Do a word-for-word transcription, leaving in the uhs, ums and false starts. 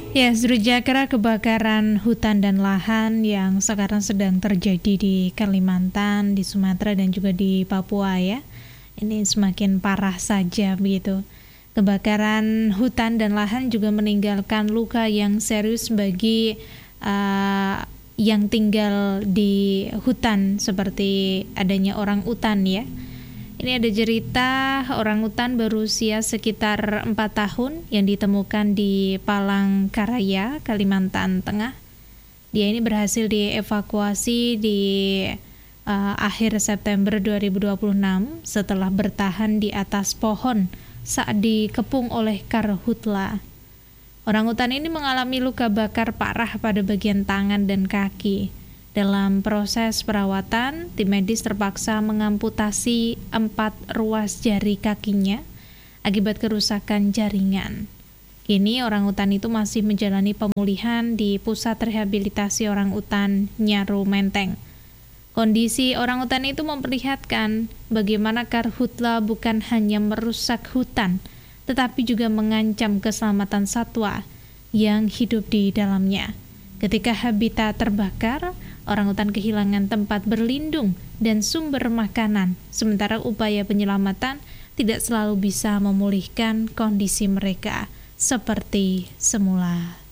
Ya, Sriwijaya, kebakaran hutan dan lahan yang sekarang sedang terjadi di Kalimantan, di Sumatera dan juga di Papua ya. Ini semakin parah saja begitu. Kebakaran hutan dan lahan juga meninggalkan luka yang serius bagi uh, yang tinggal di hutan, seperti adanya orang utan ya. Ini ada cerita orang utan berusia sekitar empat tahun yang ditemukan di Palangkaraya, Kalimantan Tengah. Dia ini berhasil dievakuasi di uh, akhir September dua ribu dua puluh enam setelah bertahan di atas pohon saat dikepung oleh karhutla. Orang utan ini mengalami luka bakar parah pada bagian tangan dan kaki. Dalam proses perawatan, tim medis terpaksa mengamputasi empat ruas jari kakinya akibat kerusakan jaringan. Kini orang utan itu masih menjalani pemulihan di Pusat Rehabilitasi Orang Utan Nyaru Menteng. Kondisi orang utan itu memperlihatkan bagaimana karhutla bukan hanya merusak hutan, tetapi juga mengancam keselamatan satwa yang hidup di dalamnya. Ketika habitat terbakar, orang utan kehilangan tempat berlindung dan sumber makanan, sementara upaya penyelamatan tidak selalu bisa memulihkan kondisi mereka seperti semula.